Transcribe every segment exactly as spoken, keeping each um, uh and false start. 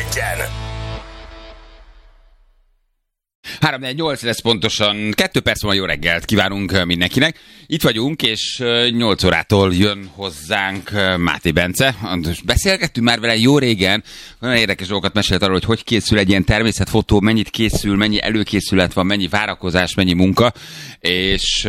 egyen. három négy nyolc lesz pontosan, kettő perc van, jó reggelt kívánunk mindenkinek. Itt vagyunk, és nyolc órától jön hozzánk Máté Bence. Beszélgettünk már vele jó régen, nagyon érdekes dolgokat mesélt arról, hogy hogy készül egy ilyen természetfotó, mennyit készül, mennyi előkészület van, mennyi várakozás, mennyi munka, és,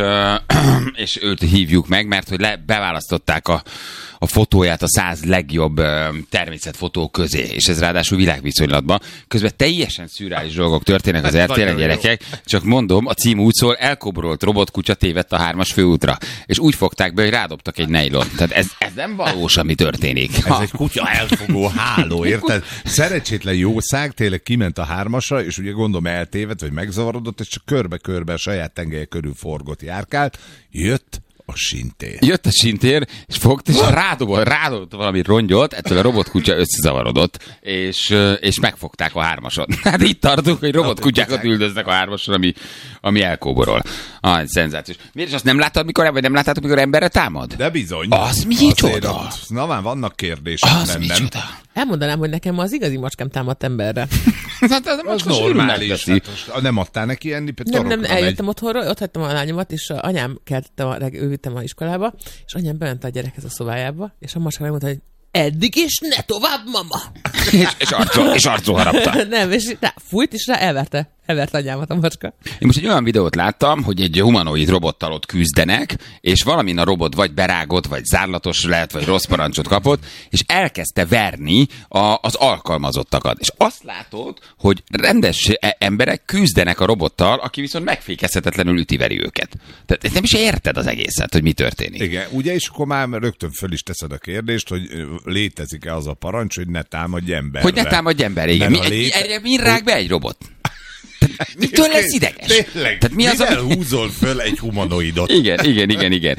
és őt hívjuk meg, mert hogy le, beválasztották a a fotóját a száz legjobb uh, természetfotó közé, és ez ráadásul világviszonylatban. Közben teljesen szürreális dolgok történnek az er té el-en, gyerekek, csak mondom, a cím úgy szól, elkobrolt robotkutya tévedt a hármas főútra, és úgy fogták be, hogy rádobtak egy nejlon. Tehát ez, ez nem valós, ami történik. Ez egy kutya elfogó háló, érted? Szerencsétlen jószág tényleg kiment a hármasra, és ugye gondolom eltévedt, vagy megzavarodott, és csak körbe-körbe a saját tengelye körül forgott, járkált, jött a sintér. Jött a sintér, és fogt, és rádobott, rádobott valami rongyot, ettől a robotkutya összezavarodott, és, és megfogták a hármason. Hát itt tartunk, hogy robotkutyákat üldöznek a hármason, ami, ami elkóborol. Ah, szenzációs. Miért is azt nem láttad, mikor, vagy nem láttátok, mikor emberre támad? De bizony. Az micsoda? Na már vannak kérdések az bennem. Micsoda? Elmondanám, hogy nekem az igazi macskám támadt emberre. Hát az, az normális. Hát nem adtál neki enni? Nem, nem, eljöttem otthonról, ott hagytam a lányomat, és a anyám keltette, a, ő vittem a iskolába, és anyám bement a gyerekhez a szobájába, és a macska megmondta, hogy eddig is ne tovább, mama! és, és, arcol, és arcol harapta. Nem, és rá fújt, és rá elverte. Elvert anyámat a macska. Én most egy olyan videót láttam, hogy egy humanoid robottal ott küzdenek, és valamin a robot vagy berágott, vagy zárlatos lett, vagy rossz parancsot kapott, és elkezdte verni a, az alkalmazottakat. És azt látod, hogy rendes emberek küzdenek a robottal, aki viszont megfékezhetetlenül üti-veri őket. Tehát nem is érted az egészet, hogy mi történik. Igen, ugye, és akkor már rögtön föl is teszed a kérdést, hogy létezik-e az a parancs, hogy ne támadj emberre. Hogy ne támadj emberre, igen. Mi, léte... Erre mi rág be egy robot? Mitől lesz ideges? Tényleg, Tehát mi az, mivel ami... húzol föl egy humanoidot? Igen, igen, igen, igen.